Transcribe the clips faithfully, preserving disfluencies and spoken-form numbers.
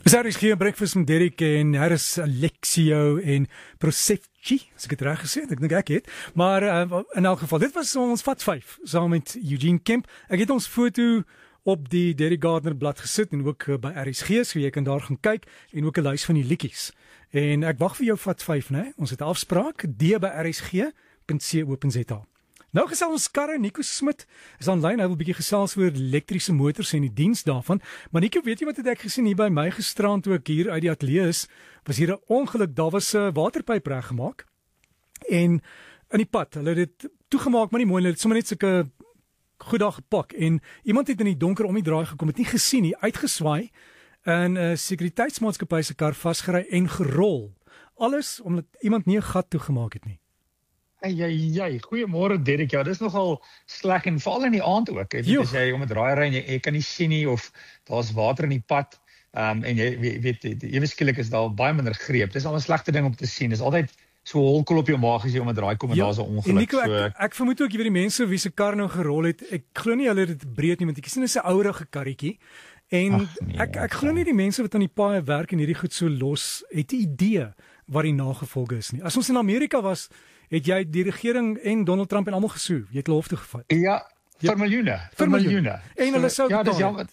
Ons het hier 'n breakfast met Derek en hier is Alexio en Prosefchi, as ek dit reg gesê het, ek dink ek het. Maar uh, in elk geval, dit was ons Vat vyf saam met Eugene Kemp. Ek het ons foto op die Derek Gardner blad gesit en ook uh, by R S G, so jy kan daar gaan kyk en ook 'n lys van die liedjies. En ek wag vir jou Vat vyf, né? Ons het 'n afspraak, d by r s g punt co punt z a. Nou gesels ons karre, Nico Smit is aanlyn, hy wil 'n bietjie gesels oor elektriese motors en die diens daarvan. Maar Nico, weet jy wat het ek gesien hier by my gisterand toe ek hier uit die ateljee is, was hier 'n ongeluk, daar was 'n waterpyp reggemaak. En in die pad, hulle het dit toegemaak, maar nie mooi, hulle het sommer net sulke goed daar gepak en iemand het in die donker om die draai gekom, het nie gesien nie, uitgeswaai en 'n uh, sekuriteitsmaatskappy se kar vasgery en gerol. Alles omdat iemand nie 'n gat toegemaak het nie. Ja, ja, goeiemôre Derek. Ja, dis nogal sleg en veral in die aand ook. Jy weet as jy om 'n draai ry en jy, jy kan nie sien nie of daar's water in die pad. Ehm um, en jy weet, weet ewe skielik is daar baie minder greep. Dis al 'n slegte ding om te sien. Dis altyd so holkol op jou maag as jy om 'n draai kom en ja, daar's 'n ongeluk. Nico, so ek, ek vermoed ook jy weet die mense wie se kar nou gerol het. Ek glo nie hulle het dit breed nie, want ek sien dis 'n ouerige karretjie. En Ach, nee, ek ek glo nie die mense wat aan die paaie werk en hierdie goed so los het 'n idee wat die nagevolge is nie. As ons in Amerika was, het jy die regering en Donald Trump en almal gesoe. Jy het hulle hof toe gevat. Ja, vir miljoene, vir miljoene. En hulle sou ja, dis jammer.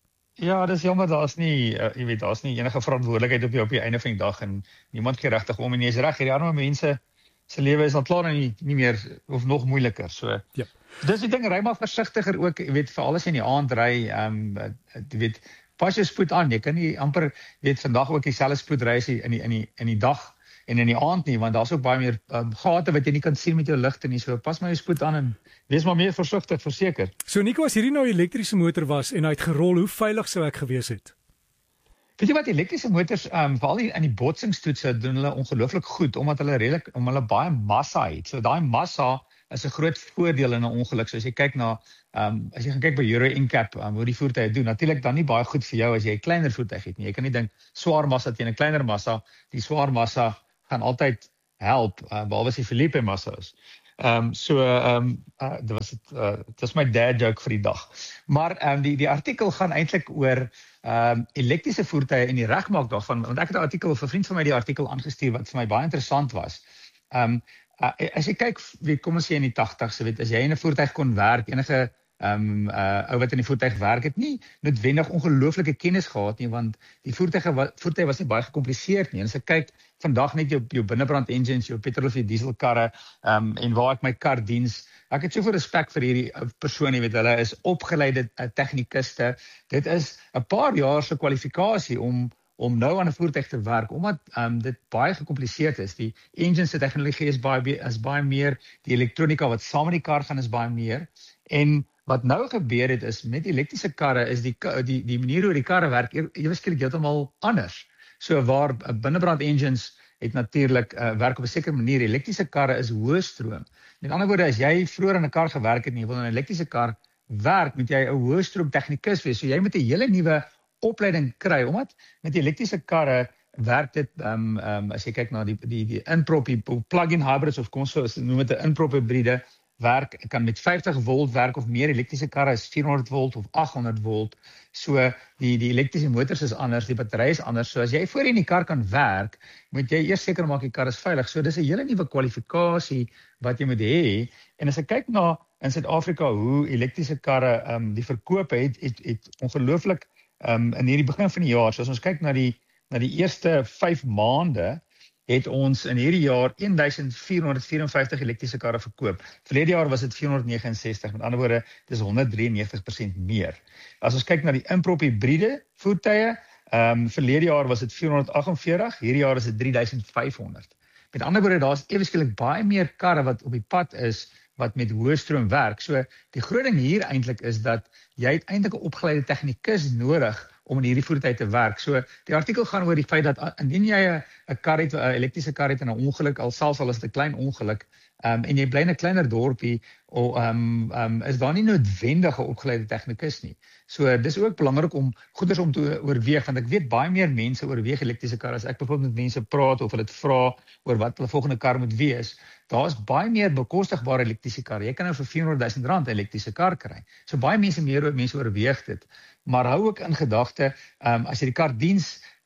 Ja, dis jammer daar's nie uh, jy weet daar's nie enige verantwoordelikheid op jou op die einde van die dag en niemand gee regtig om en jy's reg, hierdie arme mense se lewe is al klaar nie nie meer of nog moeiliker. So ja. Dis die ding, ry maar versigtiger ook, jy weet, vir alles in die aand ry, ehm um, jy weet, pas jou spoed aan. Jy kan nie amper weet vandag ook dieselfde spoed ry as in die in die in die dag en in die aand nie, want daar's ook baie meer um, gate wat jy nie kan sien met jou ligte nie. So pas maar jou spoed aan en wees maar meer versigtig, verseker. So Nico, as hierdie nou 'n elektriese motor was en hy het gerol, hoe veilig sou ek gewees het? Weet jy wat, elektriese motors, um, veral in die botsingstoetse doen hulle ongelooflik goed omdat hulle redelik om hulle baie massa het. So daai massa is 'n groot voordeel in 'n ongeluk. So as jy kyk na um, as jy gaan kyk by Euro N C A P, um, hoe die voertuie doen, natuurlik dan nie baie goed vir jou as jy 'n kleiner voertuig het nie. Jy kan nie dink swaar massa teen 'n kleiner massa, die swaar massa gaan altyd help, uh, behalwe as jy Felipe massa is. Ehm um, so ehm um, uh, dit was dit uh, dit was my dad joke vir die dag. Maar ehm um, die die artikel gaan eintlik oor ehm um, elektriese voertuie en die regmaak daarvan, want ek het 'n artikel vir 'n vriend van my die artikel aangestuur wat vir my baie interessant was. Ehm um, uh, as jy kyk, weet kom ons sê in die tagtigs, weet as jy in 'n voertuig kon werk, enige ehm um, uh, ou wat in die voertuig werk het nie noodwendig ongelooflike kennis gehad nie, want die voertuie wat voertuie was nie baie gekompliseerd nie. En as ek kyk vandag net jou jou binnebrand engines, jou petrol of jou diesel karre, ehm um, en waar ek my kar diens, ek het soveel respek vir hierdie persoon, jy weet hulle is opgeleide uh, tegnikuste. Dit is 'n paar jaar se kwalifikasie om om nou aan 'n voertuig te werk, omdat um, dit baie gekompliseerd is. Die engine se tegnologie is baie is baie meer, die elektronika wat saam met die kar gaan is baie meer. En wat nou gebeur het is met elektriese karre is die die die manier hoe die karre werk ewe skielik heeltemal anders. So waar uh, binnebrand engines het natuurlik uh, werk op 'n sekere manier. Elektriese karre is hoë stroom. Met ander woorde, as jy vroeër in 'n kar gewerk het en jy wil in 'n elektriese kar werk, moet jy 'n hoë stroom tegnikus wees. So jy moet 'n hele nuwe opleiding kry, omdat met die elektriese karre werk dit um, um, as jy kyk na die die die inprop, die plug-in hybrids of kom ons so noem dit 'n inprop hibride werk, kan met vyftig volt werk of meer. Elektriese karre is vierhonderd volt of agthonderd volt. So die die elektriese motors is anders, die battery is anders. So as jy voor in die kar kan werk, moet jy eers seker maak die kar is veilig. So dis 'n hele nuwe kwalifikasie wat jy moet hê. En as ek kyk na in Suid-Afrika hoe elektriese karre um, die verkoop het het, het ongelooflik um, in hierdie begin van die jaar. So as ons kyk na die na die eerste vyf maande het ons in hierdie jaar een duisend vier honderd vyf en vyftig elektriese karre verkoop. Verlede jaar was dit vier honderd neges en sestig, met ander woorde, dis honderd drie en negentig persent meer. As ons kyk na die inprop hibride voertuie, ehm um, verlede jaar was dit vier honderd agt en veertig, hierdie jaar is dit drie duisend vyf honderd. Met ander woorde, daar's ewe skielik baie meer karre wat op die pad is wat met hoë stroom werk. So die groot ding hier eintlik is dat jy het eintlik 'n opgeleide tegnikus nodig om in hierdie voertuie te werk. So die artikel gaan oor die feit dat indien jy 'n 'n kar het, 'n elektriese kar het en 'n ongeluk, al selfs al is dit 'n klein ongeluk, um, en jy bly in 'n kleiner dorpie, of um, um, is daar nie noodwendige opgeleide tegnikus nie. So dis ook belangrik om goeders om te oorweeg, want ek weet baie meer mense oorweeg elektriese karre. As ek byvoorbeeld met mense praat of hulle dit vra oor wat hulle volgende kar moet wees, daar's baie meer bekostigbare elektriese karre. Jy kan nou vir vierhonderd duisend rand 'n elektriese kar kry. So baie mense meer mense oorweeg dit. Maar hou ook in gedagte, um, as jy die kar diens,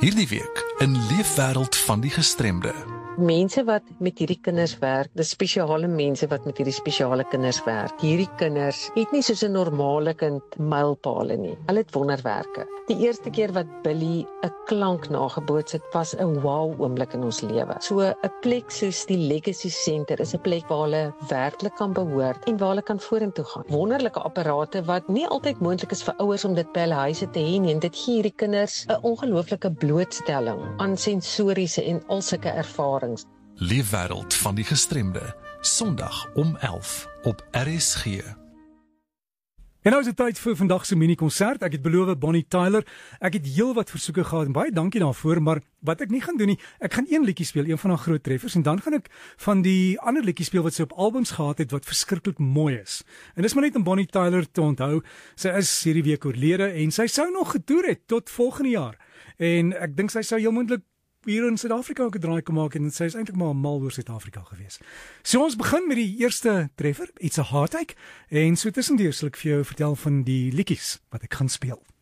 Hierdie week in Leefwêreld van die Gestremde. Mense wat met hierdie kinders werk, dis spesiale mense wat met hierdie spesiale kinders werk. Hierdie kinders het nie soos 'n normale kind mylpale nie. Hulle het wonderwerke. Die eerste keer wat Billy 'n klank nageboots het, was 'n wow oomblik in ons lewe. So 'n plek soos die Legacy Center is 'n plek waar hulle werklik kan behoort en waar hulle kan vorentoe gaan. Wonderlike apparate wat nie altyd moontlik is vir ouers om dit by hulle huise te hê nie. En dit gee hierdie kinders 'n ongelooflike blootstelling aan sensoriese en al sulke ervarings. Leefwêreld van die Gestremde, Sondag om elf op R S G. En nou is dit tyd vir vandag se mini-konsert. Ek het beloof Bonnie Tyler. Ek het heel wat versoeke gehad en baie dankie daarvoor, maar wat ek nie gaan doen nie, ek gaan een liedjie speel, een van haar groot treffers, en dan gaan ek van die ander liedjies speel wat sy op albums gehad het wat verskriklik mooi is. En dis maar net om Bonnie Tyler te onthou. Sy is hierdie week oorlede en sy sou nog getoer het tot volgende jaar. En ek dink sy sou heel moontlik hier in Suid-Afrika ook 'n draai kom maak, en sy is eintlik maar mal oor Suid-Afrika gewees. So ons begin met die eerste treffer, It's a Heartache, en so tussendeur sal ek vir jou vertel van die liedjies wat ek gaan speel.